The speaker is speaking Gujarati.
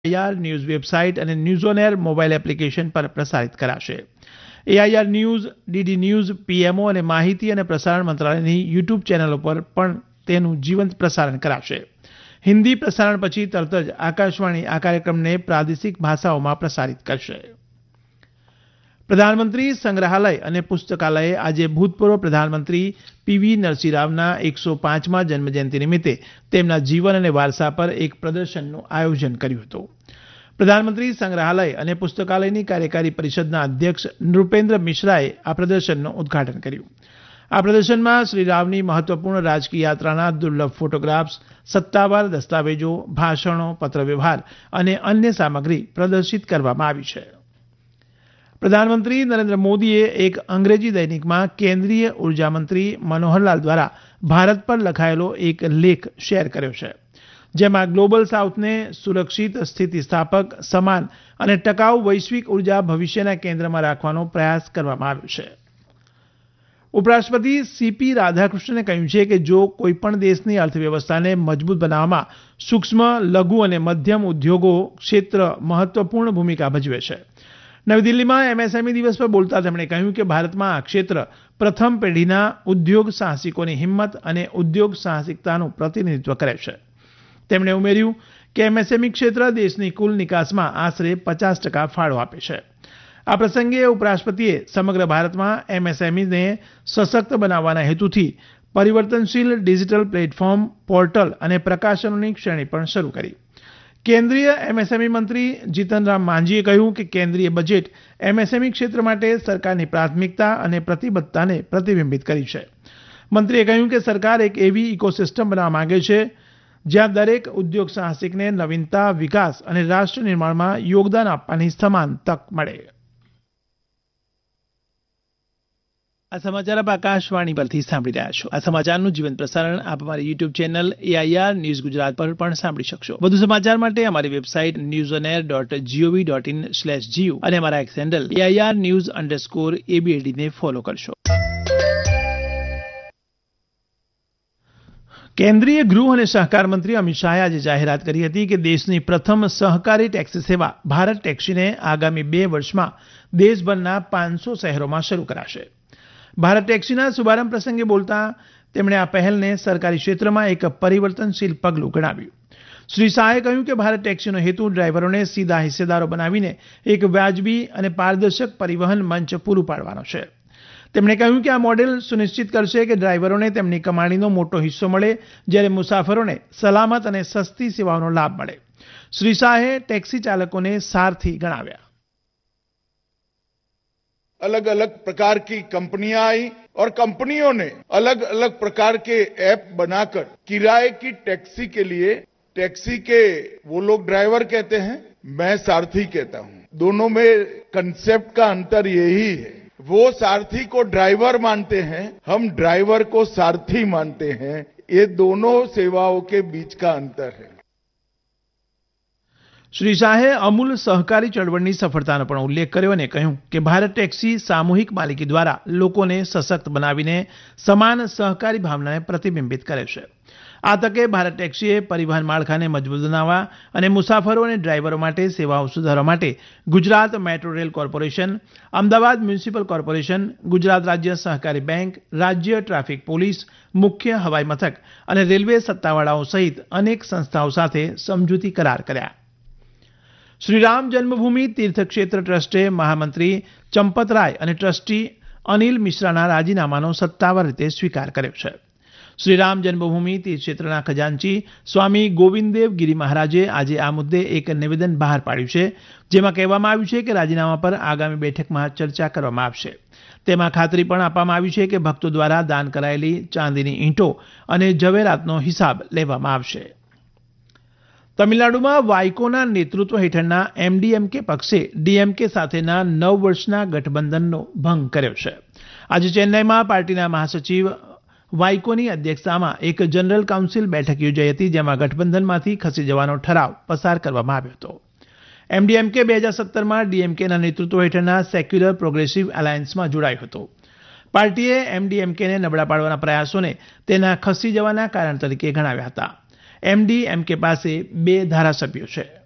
AIR ન્યૂઝ વેબસાઇટ અને news on air mobile application પર પ્રસારિત કરાશે. AIR news, DD news, PMO અને માહિતી અને પ્રસારણ મંત્રાલયની યુટ્યુબ ચેનલો પર પણ તેનું જીવંત પ્રસારણ કરાશે. હિન્દી પ્રસારણ પછી તરત જ આકાશવાણી આ કાર્યક્રમને પ્રાદેશિક ભાષાઓમાં પ્રસારિત કરશે. પ્રધાનમંત્રી સંગ્રહાલય અને પુસ્તકાલયે આજે ભૂતપૂર્વ પ્રધાનમંત્રી PV નરસિંહ રાવના 105મા જન્મજયંતિ નિમિત્તે તેમના જીવન અને વારસા પર એક પ્રદર્શનનું આયોજન કર્યું હતું. પ્રધાનમંત્રી સંગ્રહાલય અને પુસ્તકાલયની કાર્યકારી પરિષદના અધ્યક્ષ નૃપેન્દ્ર મિશ્રાએ આ પ્રદર્શનનું ઉદ્ઘાટન કર્યું. આ પ્રદર્શનમાં શ્રી રાવની મહત્વપૂર્ણ રાજકીય યાત્રાના દુર્લભ ફોટોગ્રાફ્સ, સત્તાવાર દસ્તાવેજો, ભાષણો, પત્રવ્યવહાર અને અન્ય સામગ્રી પ્રદર્શિત કરવામાં આવી છે. પ્રધાનમંત્રી નરેન્દ્ર મોદીએ એક અંગ્રેજી દૈનિકમાં કેન્દ્રીય ઉર્જા મંત્રી મનોહરલાલ દ્વારા ભારત પર લખાયેલો એક લેખ શેર કર્યો છે, જેમાં ગ્લોબલ સાઉથને સુરક્ષિત, સ્થિતિસ્થાપક, સમાન અને ટકાઉ વૈશ્વિક ઉર્જા ભવિષ્યના કેન્દ્રમાં રાખવાનો પ્રયાસ કરવામાં આવ્યો છે. ઉપરાષ્ટ્રપતિ CP રાધાકૃષ્ણને કહ્યું છે કે જો કોઈપણ દેશની અર્થવ્યવસ્થાને મજબૂત બનાવવામાં સૂક્ષ્મ, લઘુ અને મધ્યમ ઉદ્યોગો ક્ષેત્ર મહત્વપૂર્ણ ભૂમિકા ભજવે છે. નવી દિલ્હીમાં MSME દિવસ પર બોલતા તેમણે કહ્યું કે ભારતમાં આ ક્ષેત્ર પ્રથમ પેઢીના ઉદ્યોગ સાહસિકોની હિંમત અને ઉદ્યોગ સાહસિકતાનું પ્રતિનિધિત્વ કરે છે. તેમણે ઉમેર્યું કે MSME ક્ષેત્ર દેશની કુલ નિકાસમાં આશરે 50% ફાળો આપે છે. આ પ્રસંગે ઉપરાષ્ટ્રપતિએ સમગ્ર ભારતમાં MSMEને સશક્ત બનાવવાના હેતુથી પરિવર્તનશીલ ડિજિટલ પ્લેટફોર્મ, પોર્ટલ અને પ્રકાશનોની શ્રેણી પણ શરૂ કરી. કેન્દ્રીય MSME મંત્રી જીતન રામ માંઝીએ કહ્યું કે કેન્દ્રીય બજેટ MSME ક્ષેત્ર માટે સરકારની પ્રાથમિકતા અને પ્રતિબદ્ધતાને પ્રતિબિંબિત કરી છે. મંત્રીએ કહ્યું કે સરકાર એક એવી ઇકોસિસ્ટમ બનાવવા માંગે છે જ્યાં દરેક ઉદ્યોગ સાહસિકને નવીનતા, વિકાસ અને રાષ્ટ્ર નિર્માણમાં યોગદાન આપવાની સમાન તક મળે. આ સમાચાર આપ આકાશવાણી પરથી સાંભળી રહ્યા છો. આ સમાચારનું જીવંત પ્રસારણ આપ અમારી YouTube channel AIR news Gujarat પર પણ સાંભળી શકશો. વધુ સમાચાર માટે અમારી વેબસાઇટ newsonair.gov.in/gu અને અમારા એક્સ હેન્ડલ AIR_news_ABAD ને ફોલો કરશો. કેન્દ્રીય ગૃહ અને સહકાર મંત્રી અમિત શાહે આજે જાહેરાત કરી હતી કે દેશની પ્રથમ સહકારી ટેક્સી સેવા ભારત ટેક્સીને આગામી 2 વર્ષમાં દેશભરના 500 શહેરોમાં શરૂ કરાશે. ભારત ટેક્સીના શુભારંભ પ્રસંગે બોલતા તેમણે આ પહેલને સરકારી ક્ષેત્રમાં એક પરિવર્તનશીલ પગલું ગણાવ્યું. શ્રી શાહે કહ્યું કે ભારત ટેક્સીનો હેતુ ડ્રાઈવરોને સીધા હિસ્સેદારો બનાવીને એક વાજબી અને પારદર્શક પરિવહન મંચ પૂરું પાડવાનો છે. તેમણે કહ્યું કે આ મોડેલ સુનિશ્ચિત કરશે કે ડ્રાઈવરોને તેમની કમાણીનો મોટો હિસ્સો મળે, જ્યારે મુસાફરોને સલામત અને સસ્તી સેવાઓનો લાભ મળે. શ્રી શાહે ટેક્સી ચાલકોને સારથી ગણાવ્યા. अलग अलग प्रकार की कंपनियां आई और कंपनियों ने अलग अलग प्रकार के ऐप बनाकर किराए की टैक्सी के लिए टैक्सी के वो लोग ड्राइवर कहते हैं, मैं सारथी कहता हूं. दोनों में कंसेप्ट का अंतर यही है. वो सारथी को ड्राइवर मानते हैं, हम ड्राइवर को सारथी मानते हैं. ये दोनों सेवाओं के बीच का अंतर है. શ્રી શાહે અમૂલ સહકારી ચળવળની સફળતાનો પણ ઉલ્લેખ કર્યો અને કહ્યું કે ભારત ટેક્સી સામૂહિક માલિકી દ્વારા લોકોને સશક્ત બનાવીને સમાન સહકારી ભાવનાને પ્રતિબિંબિત કરે છે. આ તકે ભારત ટેક્સીએ પરિવહન માળખાને મજબૂત બનાવવા અને મુસાફરો અને ડ્રાઈવરો માટે સેવાઓ સુધારવા માટે Gujarat metro rail corporation, Ahmedabad municipal corporation, Gujarat રાજ્ય સહકારી બેંક, રાજ્ય ટ્રાફિક પોલીસ, મુખ્ય હવાઈ મથક અને રેલવે સત્તાવાળાઓ સહિત અનેક સંસ્થાઓ સાથે સમજૂતી કરાર કર્યા. શ્રી રામ જન્મભૂમિ તીર્થક્ષેત્ર ટ્રસ્ટે મહામંત્રી ચંપત રાય અને ટ્રસ્ટી અનિલ મિશ્રાના રાજીનામાનો સત્તાવાર રીતે સ્વીકાર કર્યો છે. શ્રી રામ જન્મભૂમિ તીર્થક્ષેત્રના ખજાનચી સ્વામી ગોવિંદદેવ ગિરી મહારાજે આજે આ મુદ્દે એક નિવેદન બહાર પાડ્યું છે, જેમાં કહેવામાં આવ્યું છે કે રાજીનામા પર આગામી બેઠકમાં ચર્ચા કરવામાં આવશે. તેમાં ખાતરી પણ આપવામાં આવી છે કે ભક્તો દ્વારા દાન કરાયેલી ચાંદીની ઈંટો અને ઝવેરાતનો હિસાબ લેવામાં આવશે. તમિલનાડુમાં વાઇકોના નેતૃત્વ હેઠળના MDMK પક્ષે DMK સાથેના 9 વર્ષના ગઠબંધનનો ભંગ કર્યો છે. આજે ચેન્નાઈમાં પાર્ટીના મહાસચિવ વાઇકોની અધ્યક્ષતામાં એક જનરલ કાઉન્સિલ બેઠક યોજાઈ હતી, જેમાં ગઠબંધનમાંથી ખસી જવાનો ઠરાવ પસાર કરવામાં આવ્યો હતો. MDMK 2017માં DMKના નેતૃત્વ હેઠળના સેક્યુલર પ્રોગ્રેસિવ એલાયન્સમાં જોડાયો હતો. પાર્ટીએ MDMKને નબળા પાડવાના પ્રયાસોને તેના ખસી જવાના કારણ તરીકે ગણાવ્યા હતા. MDMK પાસે 2 ધારાસભ્યો છે.